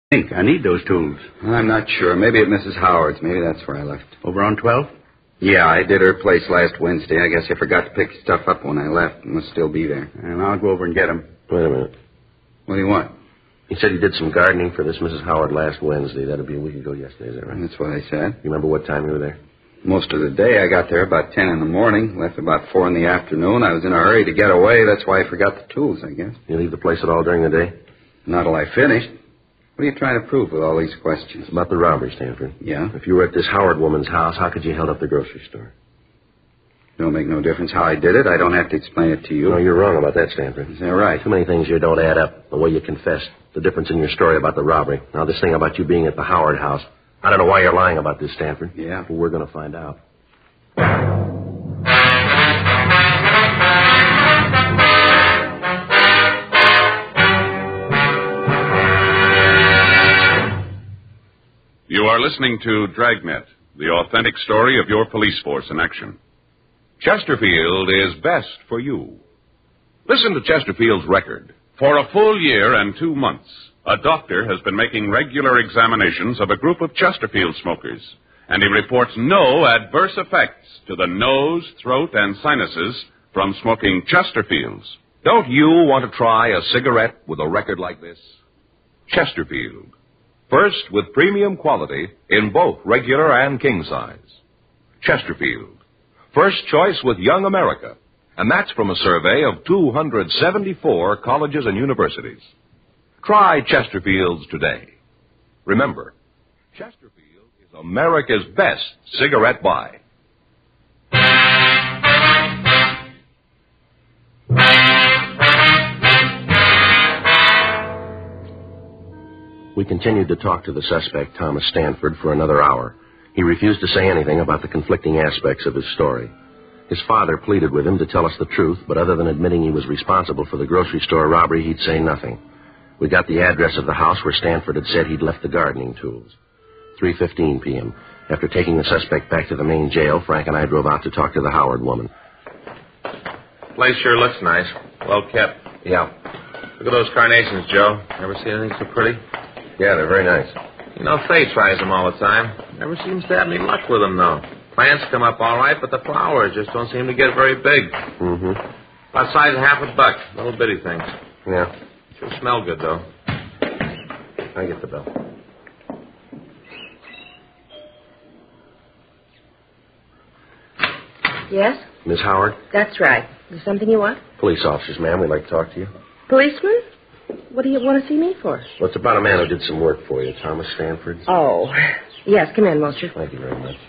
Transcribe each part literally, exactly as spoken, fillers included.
think? I need those tools. I'm not sure. Maybe at Missus Howard's. Maybe that's where I left. Over on twelve? Yeah, I did her place last Wednesday. I guess I forgot to pick stuff up when I left. It must still be there. And I'll go over and get them. Wait a minute. What do you want? He said he did some gardening for this Missus Howard last Wednesday. That'd be a week ago yesterday, is that right? That's what I said. You remember what time you were there? Most of the day. I got there about ten in the morning, left about four in the afternoon. I was in a hurry to get away. That's why I forgot the tools, I guess. You leave the place at all during the day? Not till I finished. What are you trying to prove with all these questions? It's about the robbery, Stanford. Yeah? If you were at this Howard woman's house, how could you held up the grocery store? Don't make no difference how I did it. I don't have to explain it to you. No, you're wrong about that, Stanford. Is that right? Too many things here don't add up. The way you confessed, the difference in your story about the robbery. Now, this thing about you being at the Howard house. I don't know why you're lying about this, Stanford. Yeah? But we're going to find out. You are listening to Dragnet, the authentic story of your police force in action. Chesterfield is best for you. Listen to Chesterfield's record. For a full year and two months, a doctor has been making regular examinations of a group of Chesterfield smokers, and he reports no adverse effects to the nose, throat, and sinuses from smoking Chesterfields. Don't you want to try a cigarette with a record like this? Chesterfield. First with premium quality in both regular and king size. Chesterfield. First choice with Young America. And that's from a survey of two hundred seventy-four colleges and universities. Try Chesterfields today. Remember, Chesterfield is America's best cigarette buy. We continued to talk to the suspect, Thomas Stanford, for another hour. He refused to say anything about the conflicting aspects of his story. His father pleaded with him to tell us the truth, but other than admitting he was responsible for the grocery store robbery, he'd say nothing. We got the address of the house where Stanford had said he'd left the gardening tools. three fifteen p.m. After taking the suspect back to the main jail, Frank and I drove out to talk to the Howard woman. Place sure looks nice. Well kept. Yeah. Look at those carnations, Joe. Ever see anything so pretty? Yeah, they're very nice. You know, Faye tries them all the time. Never seems to have any luck with them, though. Plants come up all right, but the flowers just don't seem to get very big. Mm-hmm. About size of half a buck. Little bitty things. Yeah. Sure smell good, though. I get the bill. Yes? Miss Howard? That's right. Is there something you want? Police officers, ma'am. We'd like to talk to you. Policeman? What do you want to see me for? Well, it's about a man who did some work for you, Thomas Stanford. Oh. Yes, come in, won't you? Thank you very much.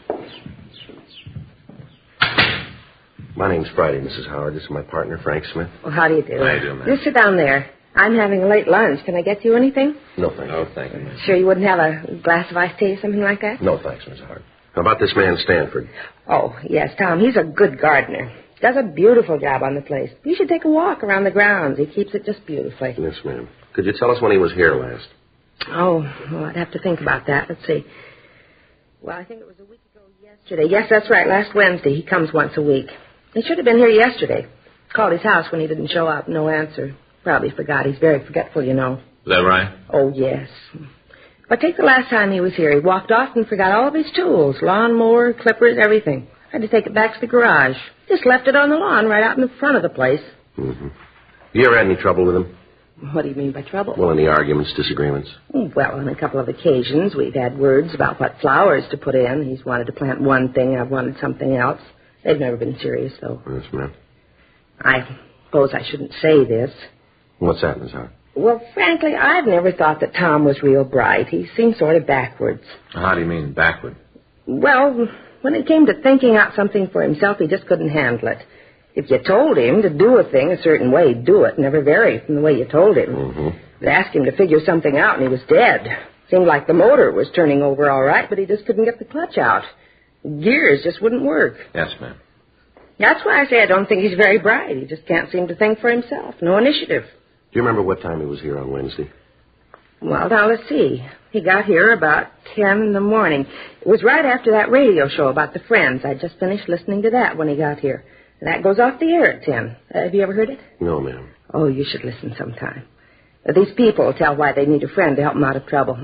My name's Friday, Missus Howard. This is my partner, Frank Smith. Well, how do you do? How do you do, ma'am? You sit down there. I'm having a late lunch. Can I get you anything? No, thank you. Oh, thank you, ma'am. Sure you wouldn't have a glass of iced tea or something like that? No, thanks, Miss Howard. How about this man, Stanford? Oh, yes, Tom. He's a good gardener. Does a beautiful job on the place. You should take a walk around the grounds. He keeps it just beautifully. Yes, ma'am. Could you tell us when he was here last? Oh, well, I'd have to think about that. Let's see. Well, I think it was a week ago yesterday. Yes, that's right, last Wednesday. He comes once a week. He should have been here yesterday. Called his house when he didn't show up. No answer. Probably forgot. He's very forgetful, you know. Is that right? Oh, yes. But take the last time he was here. He walked off and forgot all of his tools. Lawnmower, clippers, everything. Had to take it back to the garage. Just left it on the lawn right out in the front of the place. Mm-hmm. You ever had any trouble with him? What do you mean by trouble? Well, any arguments, disagreements? Well, on a couple of occasions, we've had words about what flowers to put in. He's wanted to plant one thing, I've wanted something else. They've never been serious, though. Yes, ma'am. I suppose I shouldn't say this. What's that, Miss Howard? Well, frankly, I've never thought that Tom was real bright. He seemed sort of backwards. How do you mean, backward? Well, when it came to thinking out something for himself, he just couldn't handle it. If you told him to do a thing a certain way, he'd do it. Never vary from the way you told him. Mm-hmm. You'd ask him to figure something out, and he was dead. Seemed like the motor was turning over all right, but he just couldn't get the clutch out. Gears just wouldn't work. Yes, ma'am. That's why I say I don't think he's very bright. He just can't seem to think for himself. No initiative. Do you remember what time he was here on Wednesday? Well, now, let's see. He got here about ten in the morning. It was right after that radio show about the Friends. I'd just finished listening to that when he got here. That goes off the air at ten. Uh, have you ever heard it? No, ma'am. Oh, you should listen sometime. Uh, these people tell why they need a friend to help them out of trouble.